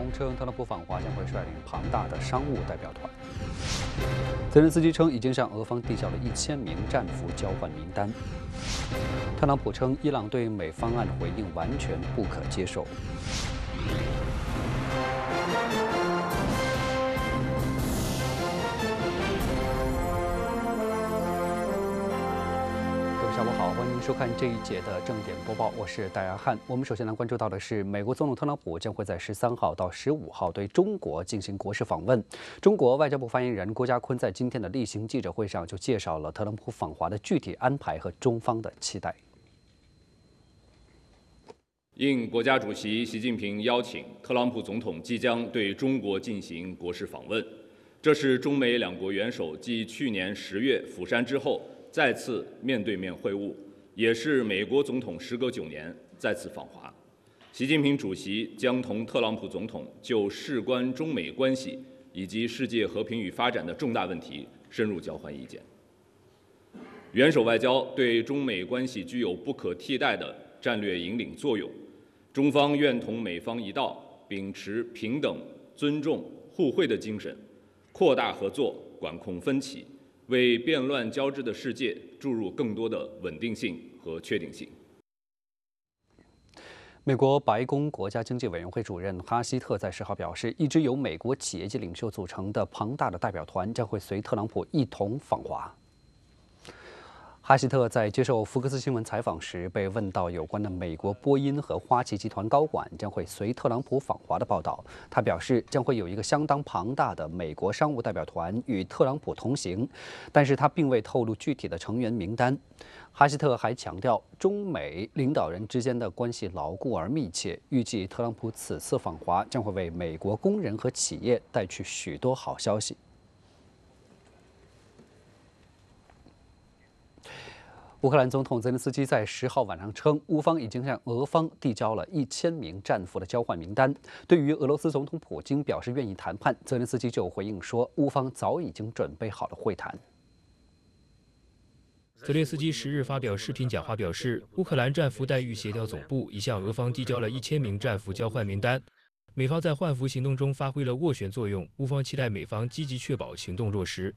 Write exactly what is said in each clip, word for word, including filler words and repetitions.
通称，特朗普访华将会率领庞大的商务代表团。泽连斯基称，已经向俄方递交了一千名战俘交换名单。特朗普称，伊朗对美方案回应完全不可接受。下午好，欢迎收看这一节的正点播报，我是戴亚汉。我们首先来关注到的是，美国总统特朗普将会在十三号到十五号对中国进行国事访问。中国外交部发言人郭家坤在今天的例行记者会上就介绍了特朗普访华的具体安排和中方的期待。 应国家主席习近平邀请，特朗普总统即将对中国进行国事访问，这是中美两国元首继去年十月釜山之后再次面对面会晤，也是美国总统时隔九年再次访华。习近平主席将同特朗普总统就事关中美关系以及世界和平与发展的重大问题深入交换意见。元首外交对中美关系具有不可替代的战略引领作用，中方愿同美方一道，秉持平等、尊重、互惠的精神，扩大合作，管控分歧，为变乱交织的世界注入更多的稳定性和确定性。 美国白宫国家经济委员会主任哈希特在十号表示，一支由美国企业界领袖组成的庞大的代表团将会随特朗普一同访华。哈希特在接受福克斯新闻采访时被问到有关的美国波音和花旗集团高管将会随特朗普访华的报道，他表示将会有一个相当庞大的美国商务代表团与特朗普同行，但是他并未透露具体的成员名单。哈希特还强调，中美领导人之间的关系牢固而密切，预计特朗普此次访华将会为美国工人和企业带去许多好消息。乌克兰总统泽连斯基在十号晚上称，乌方已经向俄方递交了一千名战俘的交换名单。对于俄罗斯总统普京表示愿意谈判，泽连斯基就回应说，乌方早已经准备好了会谈。 泽连斯基十日发表视频讲话表示，乌克兰战俘待遇协调总部已向俄方递交了一千名战俘交换名单，美方在换俘行动中发挥了斡旋作用，乌方期待美方积极确保行动落实。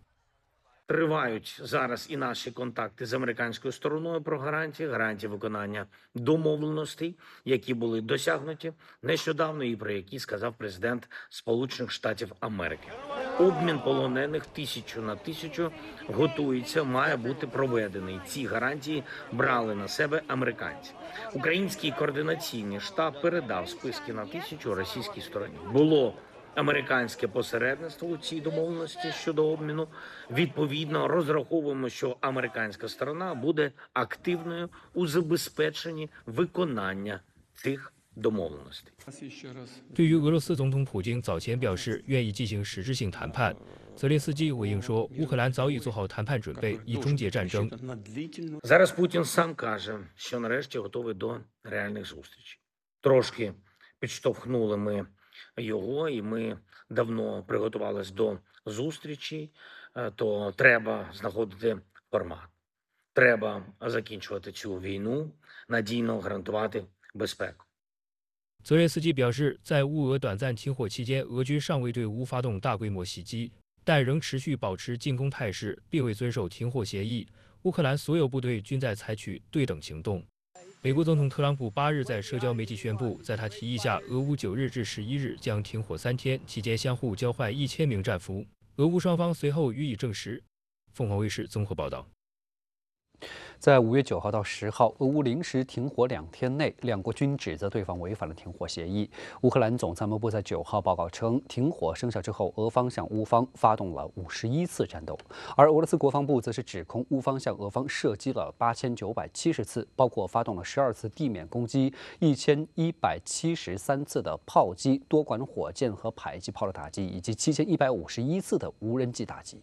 Тривають зараз і наші контакти з американською стороною про гарантії, гарантії виконання домовленостей, які були досягнуті нещодавно і про які сказав президент Сполучених Штатів Америки. Обмін полонених тисячу на тисячу готується, має бути проведений. Ці гарантії брали на себе американці. Український координаційний штаб передав списки на тисячу російській стороні. Було американське посередництво у цій домовленості щодо обміну. Відповідно, розраховуємо, що американська сторона буде активною у забезпеченні виконання цих домовленостей. 对于俄罗斯总统普京早前表示愿意进行实质性谈判，泽连斯基回应说，乌克兰早已做好谈判准备，以终结战争。 Зараз Путін сам каже, що нарешті готовий до реальних зустрічей. Трошки підштовхнули ми його, і ми давно приготувалися до зустрічі, то треба знаходити формат. Треба закінчувати цю війну, надійно гарантувати безпеку. 泽连斯基表示，在乌俄短暂停火期间，俄军尚未对乌发动大规模袭击，但仍持续保持进攻态势，并未遵守停火协议。乌克兰所有部队均在采取对等行动。 美国总统特朗普八日在社交媒体宣布，在他提议下，俄乌九日至十一日将停火三天，期间相互交换一千名战俘。俄乌双方随后予以证实。凤凰卫视综合报道。 在五月九号到十号，俄乌临时停火两天内，两国均指责对方违反了停火协议。乌克兰总参谋部在九号报告称，停火生效之后，俄方向乌方发动了五十一次战斗，而俄罗斯国防部则是指控乌方向俄方射击了八千九百七十次，包括发动了十二次地面攻击、一千一百七十三次的炮击、多管火箭和迫击炮的打击，以及七千一百五十一次的无人机打击。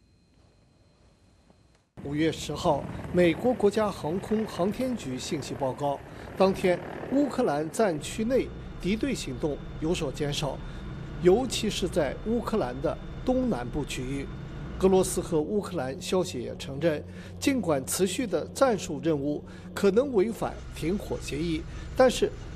五月十号，美国国家航空航天局信息报告，当天乌克兰战区内敌对行动有所减少，尤其是在乌克兰的东南部区域。俄罗斯和乌克兰消息也承认，尽管持续的战术任务可能违反停火协议，但是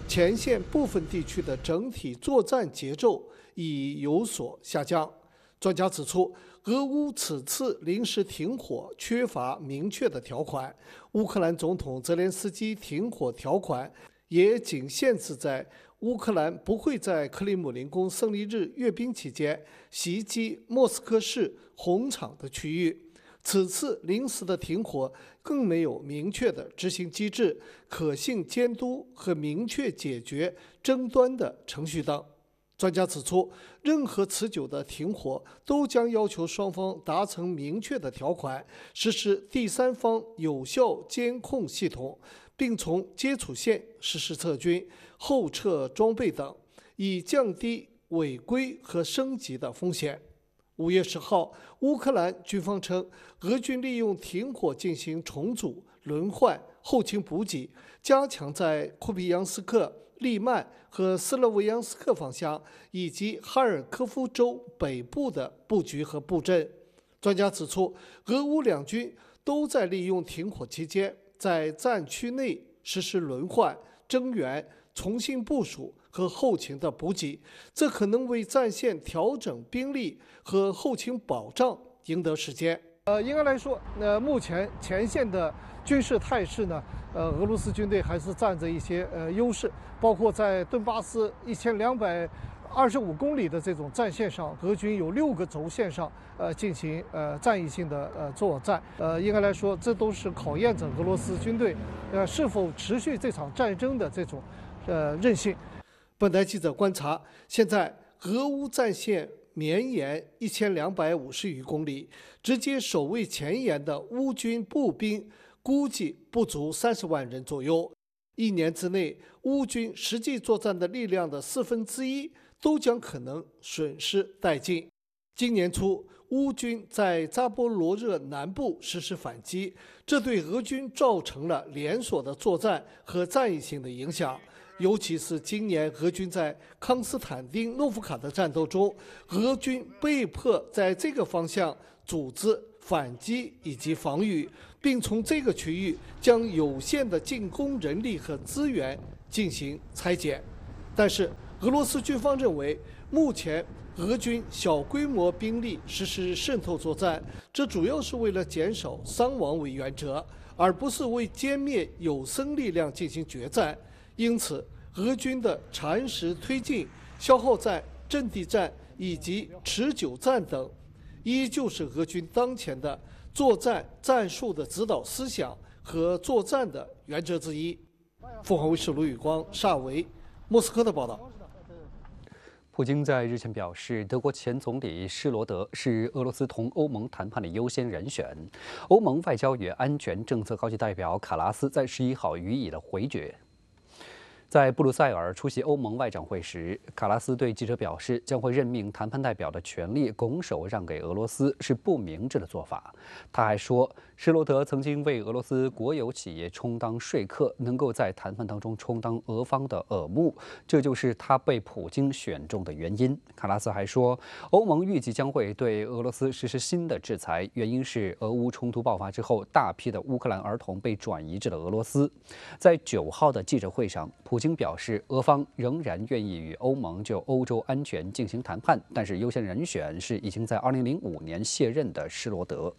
前线部分地区的整体作战节奏已有所下降。专家指出，俄乌此次临时停火缺乏明确的条款，乌克兰总统泽连斯基停火条款也仅限制在乌克兰不会在克里姆林宫胜利日阅兵期间袭击莫斯科市红场的区域。此次临时的停火更没有明确的执行机制、可信监督和明确解决争端的程序等。专家指出，任何持久的停火都将要求双方达成明确的条款，实施第三方有效监控系统，并从接触线实施撤军、后撤装备等，以降低违规和升级的风险。五月十号，乌克兰军方称，俄军利用停火进行重组、轮换、后勤补给，加强在库皮扬斯克、利曼和斯洛维扬斯克方向以及哈尔科夫州北部的布局和布阵。专家指出，俄乌两军都在利用停火期间，在战区内实施轮换、增援、重新部署和后勤的补给，这可能为战线调整兵力和后勤保障赢得时间。呃，应该来说，呃，目前前线的军事态势呢，呃，俄罗斯军队还是占着一些呃优势，包括在顿巴斯一千两百二十五公里的这种战线上，俄军有六个轴线上呃进行呃战役性的呃作战。呃，应该来说，这都是考验着俄罗斯军队呃是否持续这场战争的这种呃韧性。本台记者观察，现在俄乌战线绵延一千两百五十余公里，直接守卫前沿的乌军步兵估计不足三十万人左右。一年之内，乌军实际作战的力量的四分之一都将可能损失殆尽。今年初，乌军在扎波罗热南部实施反击，这对俄军造成了连锁的作战和战役性的影响。尤其是今年俄军在康斯坦丁诺夫卡的战斗中，俄军被迫在这个方向组织反击以及防御，并从这个区域将有限的进攻人力和资源进行拆解。但是俄罗斯军方认为，目前俄军小规模兵力实施渗透作战，这主要是为了减少伤亡为原则，而不是为歼灭有生力量进行决战。因此，俄军的蚕食推进、消耗战、阵地战以及持久战等，依旧是俄军当前的作战战术的指导思想和作战的原则之一。凤凰卫视卢宇光、邵维，莫斯科的报道。 普京在日前表示，德国前总理施罗德是俄罗斯同欧盟谈判的优先人选。欧盟外交与安全政策高级代表卡拉斯在十一号予以了回绝。在布鲁塞尔出席欧盟外长会时，卡拉斯对记者表示，将会任命谈判代表的权利拱手让给俄罗斯是不明智的做法。他还说，施罗德曾经为俄罗斯国有企业充当说客，能够在谈判当中充当俄方的耳目，这就是他被普京选中的原因。卡拉斯还说，欧盟预计将会对俄罗斯实施新的制裁，原因是俄乌冲突爆发之后，大批的乌克兰儿童被转移至了俄罗斯。在九号的记者会上，普京表示，俄方仍然愿意与欧盟就欧洲安全进行谈判，但是优先人选是已经在二零零五年卸任的施罗德。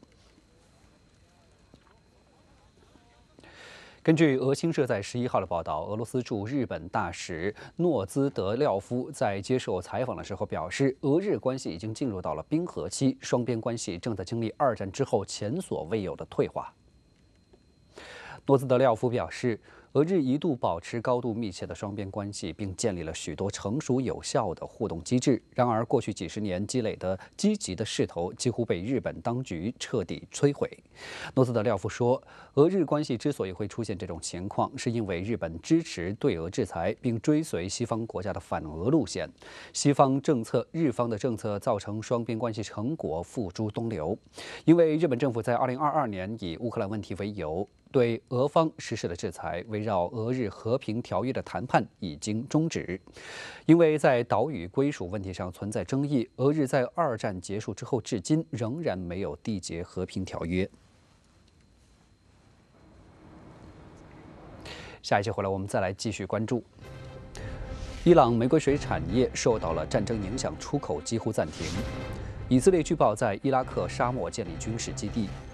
根据俄新社在十一号的报道，俄罗斯驻日本大使诺兹德廖夫在接受采访的时候表示，俄日关系已经进入到了冰河期，双边关系正在经历二战之后前所未有的退化。诺兹德廖夫表示，俄日一度保持高度密切的双边关系，并建立了许多成熟有效的互动机制。然而，过去几十年积累的积极的势头几乎被日本当局彻底摧毁。诺兹德廖夫说，俄日关系之所以会出现这种情况，是因为日本支持对俄制裁，并追随西方国家的反俄路线。西方政策、日方的政策造成双边关系成果付诸东流。因为日本政府在二零二二年以乌克兰问题为由，对俄方实施的制裁，围绕俄日和平条约的谈判已经终止。因为在岛屿归属问题上存在争议，俄日在二战结束之后至今仍然没有缔结和平条约。下一节回来，我们再来继续关注。 伊朗玫瑰水产业受到了战争影响，出口几乎暂停。以色列据报在伊拉克沙漠建立军事基地。